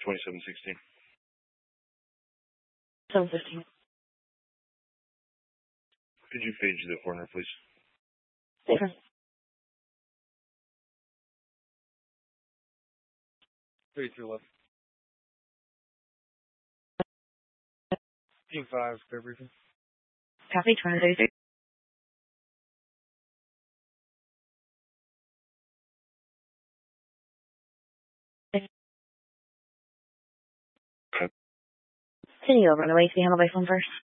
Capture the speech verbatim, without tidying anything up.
twenty-seven sixteen. seven fifteen. Could you fade to the corner, please? Okay. thirty-two left. Team five, clear briefing. Copy, twenty thirty-three. Okay. City over, the way to be handled by phone first.